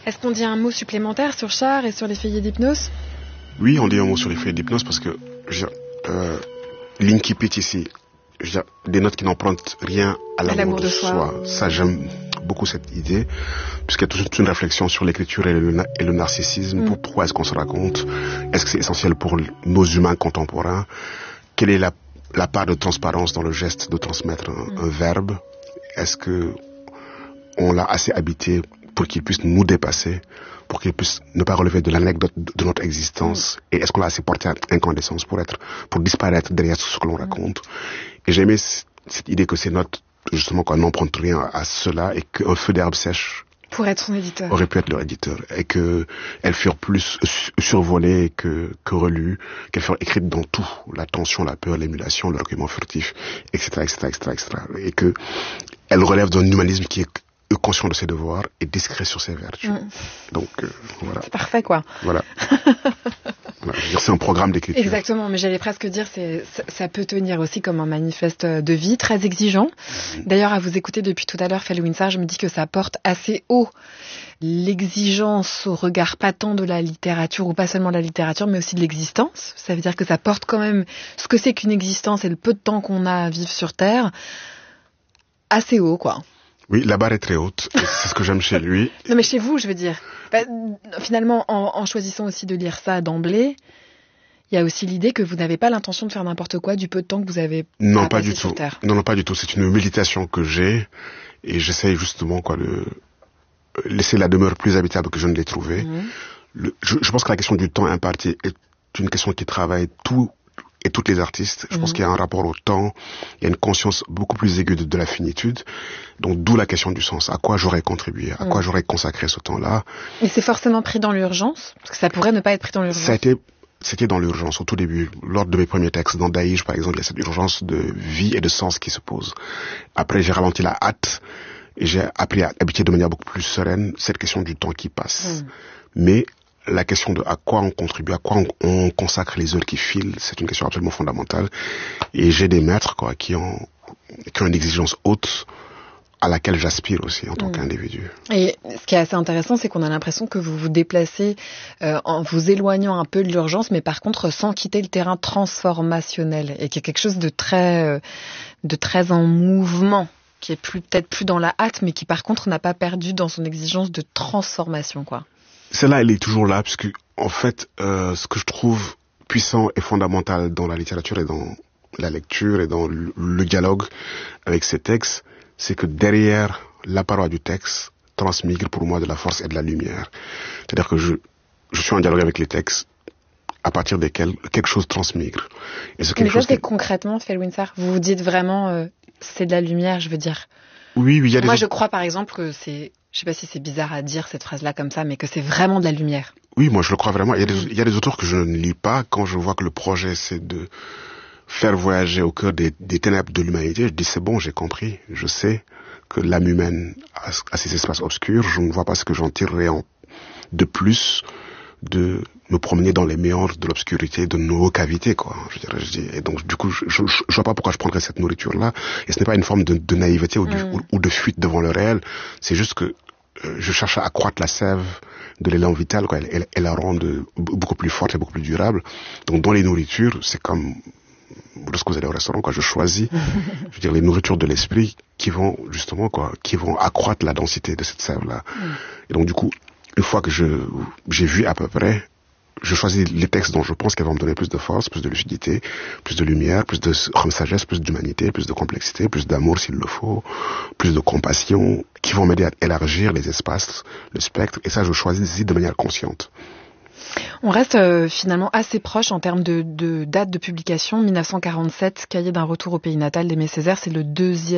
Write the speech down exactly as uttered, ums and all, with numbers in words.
Est-ce qu'on dit un mot supplémentaire sur Char et sur les feuillets d'hypnose? Oui, on dit un mot sur les feuillets d'hypnose parce que je, euh, l'incipit ici, je, des notes qui n'empruntent rien à l'amour, à l'amour de, de soi. soi. Ça, j'aime beaucoup cette idée, puisqu'il y a toute une réflexion sur l'écriture et le, et le narcissisme. Mm. Pourquoi est-ce qu'on se raconte? Est-ce que c'est essentiel pour nos humains contemporains? Quelle est la, la part de transparence dans le geste de transmettre un, mm. un verbe? Est-ce que on l'a assez habité pour qu'il puisse nous dépasser, pour qu'il puisse ne pas relever de l'anecdote de notre existence? Mm. Et est-ce qu'on l'a assez porté à incandescence pour être, pour disparaître derrière tout ce que l'on mm. raconte? Et j'ai aimé c- cette idée que ces notes, justement, qu'on n'emprunte rien à cela et qu'un feu d'herbe sèche pour être son éditeur aurait pu être leur éditeur, et que elles furent plus survolées que, que relues, qu'elles furent écrites dans tout, la tension, la peur, l'émulation, le recueillement furtif, et cetera, et cetera, et cetera, et cetera, et que elles relèvent d'un humanisme qui est conscient de ses devoirs et discret sur ses vertus. Mm. Donc euh, voilà. C'est parfait, quoi. Voilà. Voilà, je veux dire, c'est un programme d'écriture. Exactement, mais j'allais presque dire, c'est, ça, ça peut tenir aussi comme un manifeste de vie, très exigeant. Mmh. D'ailleurs, à vous écouter depuis tout à l'heure, Fel Winsor, je me dis que ça porte assez haut l'exigence au regard pas tant de la littérature, ou pas seulement de la littérature, mais aussi de l'existence. Ça veut dire que ça porte quand même ce que c'est qu'une existence et le peu de temps qu'on a à vivre sur Terre, assez haut, quoi. Oui, la barre est très haute, et c'est ce que j'aime chez lui. Non, mais chez vous, je veux dire. Bah, finalement, en, en choisissant aussi de lire ça d'emblée, il y a aussi l'idée que vous n'avez pas l'intention de faire n'importe quoi du peu de temps que vous avez non, à pas passer du sur tout. Terre. Non, non, pas du tout. C'est une méditation que j'ai, et j'essaye justement, quoi, de laisser la demeure plus habitable que je ne l'ai trouvée. Mmh. Le, je, je pense que la question du temps imparti est une question qui travaille tout et toutes les artistes. Je mmh. pense qu'il y a un rapport au temps, il y a une conscience beaucoup plus aiguë de, de la finitude. Donc d'où la question du sens. À quoi j'aurais contribué? À mmh. quoi j'aurais consacré ce temps-là? Mais c'est forcément pris dans l'urgence? Parce que ça pourrait ne pas être pris dans l'urgence. Ça a été, c'était dans l'urgence au tout début. Lors de mes premiers textes, dans Daïch par exemple, il y a cette urgence de vie et de sens qui se pose. Après, j'ai ralenti la hâte et j'ai appris à habiter de manière beaucoup plus sereine cette question du temps qui passe. Mmh. Mais la question de à quoi on contribue, à quoi on, on consacre les heures qui filent, c'est une question absolument fondamentale. Et j'ai des maîtres, quoi, qui ont, qui ont une exigence haute à laquelle j'aspire aussi en tant mmh. qu'individu. Et ce qui est assez intéressant, c'est qu'on a l'impression que vous vous déplacez euh, en vous éloignant un peu de l'urgence, mais par contre sans quitter le terrain transformationnel, et qu'il y a quelque chose de très, euh, de très en mouvement, qui est plus, peut-être plus dans la hâte, mais qui par contre n'a pas perdu dans son exigence de transformation, quoi. Celle-là, elle est toujours là, puisque en fait, euh, ce que je trouve puissant et fondamental dans la littérature et dans la lecture et dans le, le dialogue avec ces textes, c'est que derrière la parole du texte transmigre pour moi de la force et de la lumière. C'est-à-dire que je, je suis en dialogue avec les textes à partir desquels quelque chose transmigre. Et ce quelque Mais ça, c'est qui... concrètement, Fel Winsor, vous vous dites vraiment, euh, c'est de la lumière, je veux dire. Oui, oui, il y a des... Moi, je crois par exemple que c'est... Je sais pas si c'est bizarre à dire cette phrase-là comme ça, mais que c'est vraiment de la lumière. Oui, moi je le crois vraiment. Il y a des, il y a des auteurs que je ne lis pas. Quand je vois que le projet c'est de faire voyager au cœur des, des ténèbres de l'humanité, je dis c'est bon, j'ai compris. Je sais que l'âme humaine a, a ces espaces obscurs. Je ne vois pas ce que j'en tirerai en, de plus de me promener dans les méandres de l'obscurité, de nos cavités, quoi. Je dirais, je dis. Et donc, du coup, je, je, je vois pas pourquoi je prendrais cette nourriture-là. Et ce n'est pas une forme de, de naïveté ou, du, mm. ou, ou de fuite devant le réel. C'est juste que euh, je cherche à accroître la sève de l'élan vital, quoi, et, et la rendre beaucoup plus forte et beaucoup plus durable. Donc, dans les nourritures, c'est comme lorsque vous allez au restaurant, quoi, je choisis, je veux dire, les nourritures de l'esprit qui vont, justement, quoi, qui vont accroître la densité de cette sève-là. Mm. Et donc, du coup, une fois que je, j'ai vu à peu près, je choisis les textes dont je pense qu'elles vont me donner plus de force, plus de lucidité, plus de lumière, plus de sagesse, plus d'humanité, plus de complexité, plus d'amour s'il le faut, plus de compassion, qui vont m'aider à élargir les espaces, le spectre, et ça je choisis de manière consciente. On reste euh, finalement assez proche en termes de, de date de publication. mille neuf cent quarante-sept, Cahier d'un retour au pays natal d'Aimé Césaire, c'est le deuxième